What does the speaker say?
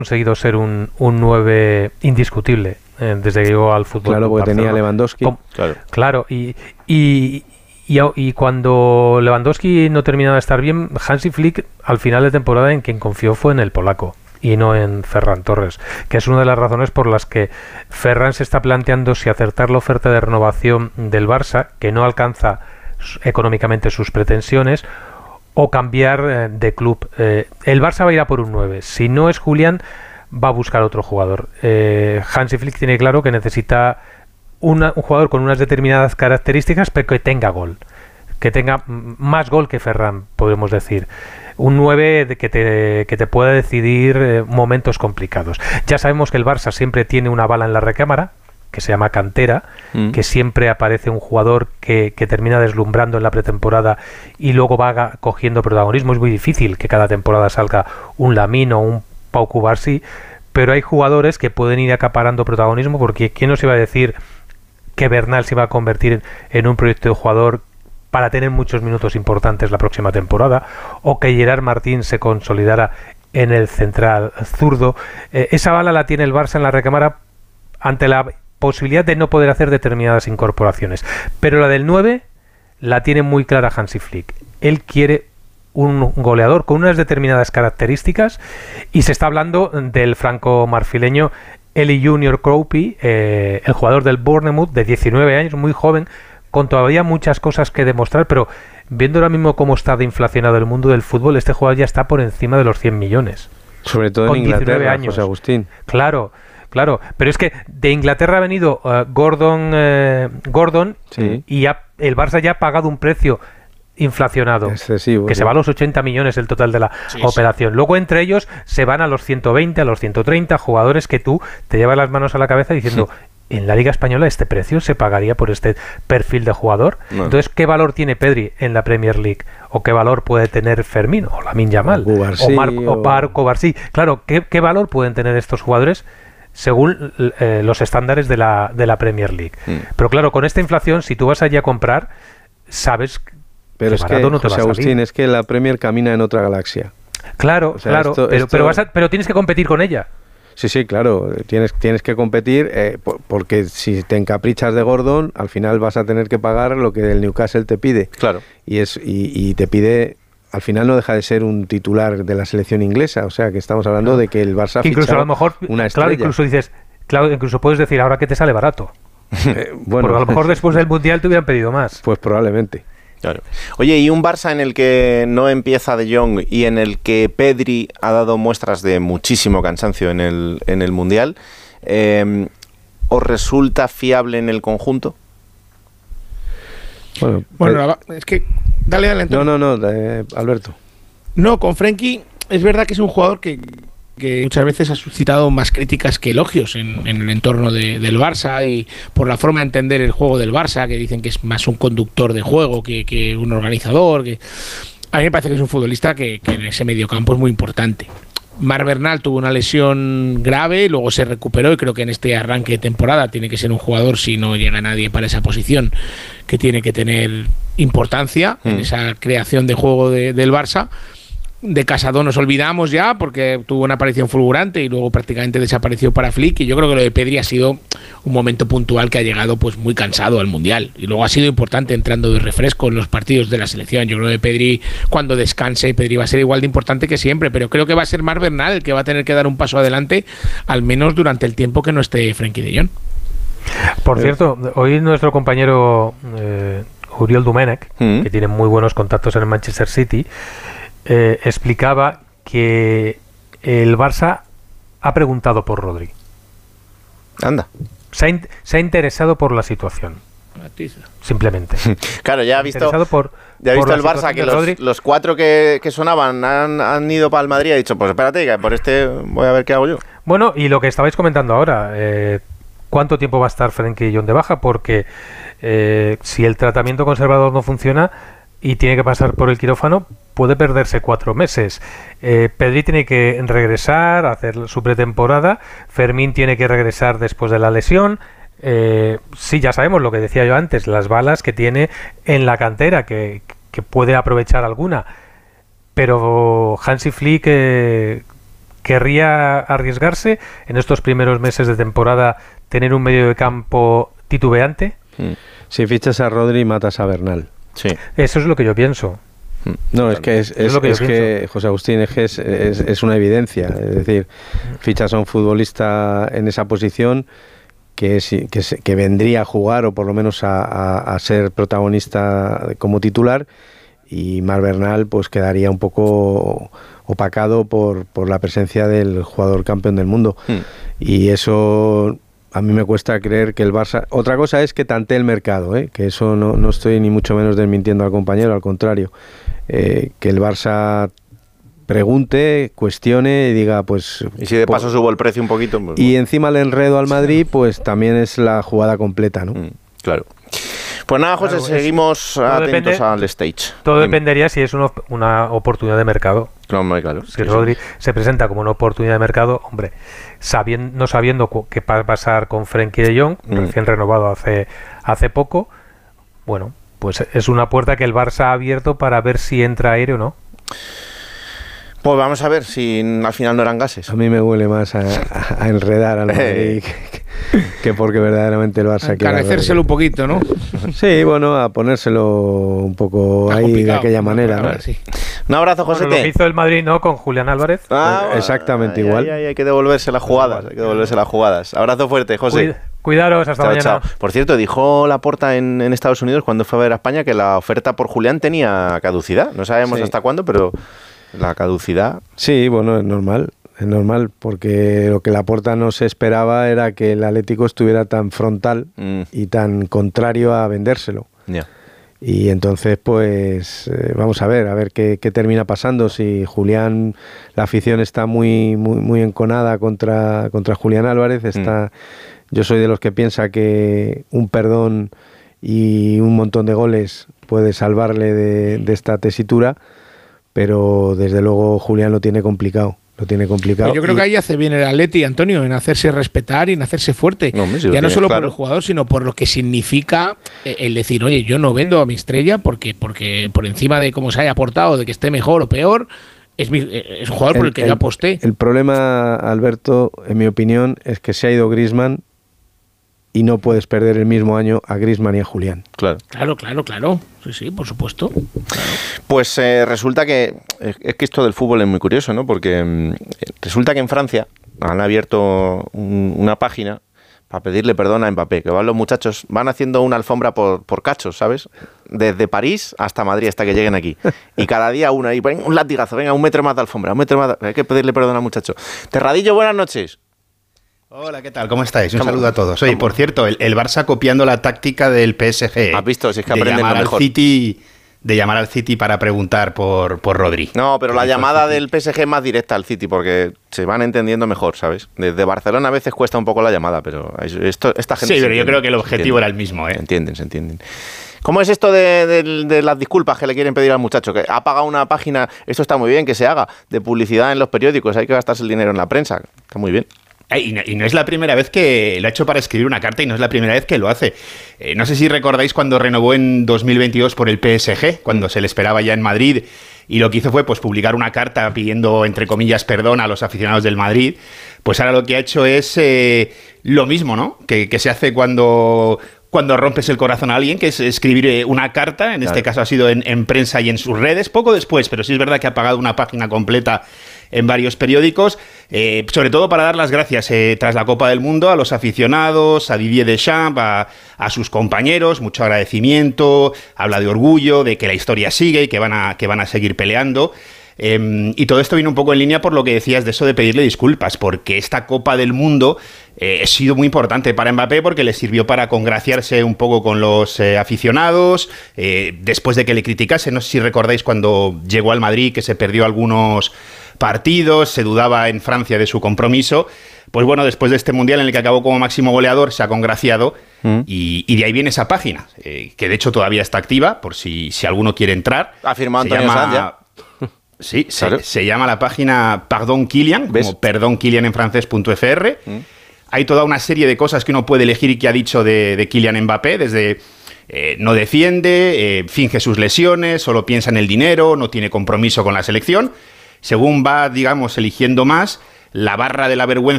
conseguido ser un 9 indiscutible desde que llegó al fútbol. Claro, porque tenía Lewandowski. Claro, y cuando Lewandowski no terminaba de estar bien, Hansi Flick al final de temporada en quien confió fue en el polaco y no en Ferran Torres, que es una de las razones por las que Ferran se está planteando si acertar la oferta de renovación del Barça, que no alcanza económicamente sus pretensiones, o cambiar de club. El Barça va a ir a por un 9. Si no es Julián, va a buscar otro jugador. Hansi Flick tiene claro que necesita un jugador con unas determinadas características, pero que tenga gol. Que tenga más gol que Ferran, podemos decir. Un 9 que te pueda decidir momentos complicados. Ya sabemos que el Barça siempre tiene una bala en la recámara, que se llama cantera, que siempre aparece un jugador que termina deslumbrando en la pretemporada y luego va cogiendo protagonismo. Es muy difícil que cada temporada salga un Lamine o un Pau Cubarsí, pero hay jugadores que pueden ir acaparando protagonismo, porque ¿quién nos iba a decir que Bernal se iba a convertir en un proyecto de jugador para tener muchos minutos importantes la próxima temporada, o que Gerard Martín se consolidara en el central zurdo? Esa bala la tiene el Barça en la recámara ante la posibilidad de no poder hacer determinadas incorporaciones, pero la del 9 la tiene muy clara Hansi Flick. Él quiere un goleador con unas determinadas características, y se está hablando del franco-marfileño Eli Junior Kroupi, el jugador del Bournemouth, de 19 años, muy joven, con todavía muchas cosas que demostrar, pero viendo ahora mismo cómo está de inflacionado el mundo del fútbol, este jugador ya está por encima de los 100 millones. Sobre todo en Inglaterra, José Agustín. Claro, pero es que de Inglaterra ha venido Gordon sí. Y el Barça ya ha pagado un precio inflacionado, excesivo, que se va a los 80 millones el total de la operación. Luego entre ellos se van a los 120, a los 130 jugadores que tú te llevas las manos a la cabeza diciendo en la Liga Española este precio se pagaría por este perfil de jugador. No. Entonces, ¿qué valor tiene Pedri en la Premier League? ¿O qué valor puede tener Fermín? ¿O Lamine Yamal? ¿O Marco Barsí? Claro, ¿qué valor pueden tener estos jugadores según los estándares de la Premier League? Pero claro, con esta inflación, si tú vas allí a comprar, sabes que pero es que, no te José Agustín, es que la Premier camina en otra galaxia. Claro, o sea, pero tienes que competir con ella. Sí, claro, tienes que competir porque si te encaprichas de Gordon, al final vas a tener que pagar lo que el Newcastle te pide. Claro. Y te pide, al final no deja de ser un titular de la selección inglesa, o sea que estamos hablando de que el Barça incluso a lo mejor, una estrella. Incluso puedes decir ahora que te sale barato. Bueno, porque a lo mejor después del Mundial te hubieran pedido más. Pues probablemente. Claro. Oye, y un Barça en el que no empieza De Jong y en el que Pedri ha dado muestras de muchísimo cansancio en el Mundial, ¿os resulta fiable en el conjunto? Bueno, es que... Dale, Antonio. No, Alberto. No, con Frenkie es verdad que es un jugador que muchas veces ha suscitado más críticas que elogios en el entorno del Barça, y por la forma de entender el juego del Barça, que dicen que es más un conductor de juego que un organizador. A mí me parece que es un futbolista que en ese mediocampo es muy importante. Marc Bernal tuvo una lesión grave, luego se recuperó, y creo que en este arranque de temporada tiene que ser un jugador, si no llega nadie para esa posición, que tiene que tener importancia en esa creación de juego del Barça. De Casado nos olvidamos ya porque tuvo una aparición fulgurante y luego prácticamente desapareció para Flick, y yo creo que lo de Pedri ha sido un momento puntual que ha llegado pues muy cansado al Mundial, y luego ha sido importante entrando de refresco en los partidos de la selección. Yo creo que Pedri, cuando descanse, Pedri va a ser igual de importante que siempre, pero creo que va a ser Marc Bernal el que va a tener que dar un paso adelante, al menos durante el tiempo que no esté Frenkie de Jong. Por cierto, hoy nuestro compañero Uriol Domènech, que tiene muy buenos contactos en el Manchester City, explicaba que el Barça ha preguntado por Rodri. Anda. Se ha interesado por la situación. Simplemente. Claro, ya ha visto el Barça que los cuatro que sonaban han ido para el Madrid y ha dicho, pues espérate, que por este voy a ver qué hago yo. Bueno, y lo que estabais comentando ahora, ¿cuánto tiempo va a estar Frenkie de Jong de baja? Porque si el tratamiento conservador no funciona y tiene que pasar por el quirófano, puede perderse 4 meses. Pedri tiene que regresar, hacer su pretemporada. Fermín tiene que regresar después de la lesión. Sí, ya sabemos lo que decía yo antes, las balas que tiene en la cantera, que puede aprovechar alguna. Pero Hansi Flick ¿querría arriesgarse en estos primeros meses de temporada tener un medio de campo titubeante? Si fichas a Rodri, matas a Bernal. Sí. Eso es lo que yo pienso. No, es que José Agustín, es una evidencia. Es decir, fichas a un futbolista en esa posición que vendría a jugar o por lo menos a ser protagonista como titular, y Marc Bernal pues quedaría un poco opacado por la presencia del jugador campeón del mundo. Y eso a mí me cuesta creer que el Barça... Otra cosa es que tantee el mercado, que eso no estoy ni mucho menos desmintiendo al compañero, al contrario. Que el Barça pregunte, cuestione y diga, pues... Y si de paso subo el precio un poquito... Pues, y encima el enredo al Madrid, pues también es la jugada completa, ¿no? Claro. Pues nada, José, claro, seguimos atentos al stage. Todo dependería si es una oportunidad de mercado. Claro. Si Rodri se presenta como una oportunidad de mercado, hombre, no sabiendo qué va a pasar con Frenkie de Jong, recién renovado hace poco, bueno, pues es una puerta que el Barça ha abierto para ver si entra aire o no. Pues vamos a ver si al final no eran gases. A mí me huele más a enredar al Madrid que porque verdaderamente el Barça quiera encarecérselo un poquito, ¿no? Sí, bueno, a ponérselo un poco ahí de aquella manera, ¿no? Sí. Un abrazo, José. Lo que hizo el Madrid, ¿no? Con Julián Álvarez. Exactamente igual. Hay que devolverse las jugadas. Abrazo fuerte, José. Cuidaros, hasta mañana. Chao. Por cierto, dijo Laporta en Estados Unidos cuando fue a ver a España que la oferta por Julián tenía caducidad. No sabemos hasta cuándo, pero la caducidad... Sí, bueno, es normal, porque lo que Laporta no se esperaba era que el Atlético estuviera tan frontal y tan contrario a vendérselo. Yeah. Y entonces, pues, vamos a ver qué termina pasando. Si Julián, la afición está muy enconada contra Julián Álvarez, yo soy de los que piensa que un perdón y un montón de goles puede salvarle de esta tesitura, pero desde luego Julián lo tiene complicado. Yo creo que ahí hace bien el Atleti, Antonio, en hacerse respetar y en hacerse fuerte. Ya no solo por el jugador, sino por lo que significa el decir, oye, yo no vendo a mi estrella porque por encima de cómo se haya portado, de que esté mejor o peor, es un jugador por el que yo aposté. El problema, Alberto, en mi opinión, es que se ha ido Griezmann y no puedes perder el mismo año a Griezmann y a Julián. Claro. Sí, por supuesto. Claro. Pues resulta que es que esto del fútbol es muy curioso, ¿no? Porque resulta que en Francia han abierto una página para pedirle perdón a Mbappé, que van los muchachos, van haciendo una alfombra por cachos, ¿sabes? Desde París hasta Madrid, hasta que lleguen aquí. Y cada día una, y venga, un latigazo, venga, 1 metro más de alfombra, 1 metro más hay que pedirle perdón al muchacho. Terradillo, buenas noches. Hola, ¿qué tal? ¿Cómo estáis? Un saludo a todos. Oye, por cierto, el Barça copiando la táctica del PSG. ¿Has visto? Si es que aprenden lo mejor. De llamar al City para preguntar por Rodri. No, pero la llamada del PSG es más directa al City porque se van entendiendo mejor, ¿sabes? Desde Barcelona a veces cuesta un poco la llamada, pero esta gente... Sí, pero yo creo que el objetivo era el mismo, ¿eh? Se entienden. ¿Cómo es esto de las disculpas que le quieren pedir al muchacho? Que ha pagado una página, esto está muy bien que se haga, de publicidad en los periódicos, hay que gastarse el dinero en la prensa, está muy bien. Y no es la primera vez que lo ha hecho para escribir una carta y no es la primera vez que lo hace. No sé si recordáis cuando renovó en 2022 por el PSG, cuando se le esperaba ya en Madrid, y lo que hizo fue pues publicar una carta pidiendo, entre comillas, perdón a los aficionados del Madrid. Pues ahora lo que ha hecho es lo mismo, ¿no? Que se hace cuando rompes el corazón a alguien, que es escribir una carta, en este caso ha sido en prensa y en sus redes, poco después, pero sí es verdad que ha pagado una página completa en varios periódicos, sobre todo para dar las gracias tras la Copa del Mundo a los aficionados, a Didier Deschamps, a sus compañeros, mucho agradecimiento, habla de orgullo, de que la historia sigue y que van a seguir peleando. Y todo esto viene un poco en línea por lo que decías de eso de pedirle disculpas, porque esta Copa del Mundo ha sido muy importante para Mbappé porque le sirvió para congraciarse un poco con los aficionados, después de que le criticase. No sé si recordáis cuando llegó al Madrid que se perdió algunos partidos, se dudaba en Francia de su compromiso. Pues bueno, después de este Mundial en el que acabó como máximo goleador, se ha congraciado y de ahí viene esa página, que de hecho todavía está activa, por si alguno quiere entrar. Ha firmado Antonio Sanz ya. Sí, claro. Se llama la página Pardon Kylian, como perdón Kylian en francés.fr. Hay toda una serie de cosas que uno puede elegir y que ha dicho de Kylian Mbappé, desde no defiende, finge sus lesiones, solo piensa en el dinero, no tiene compromiso con la selección. Según va, digamos, eligiendo más, la barra de la vergüenza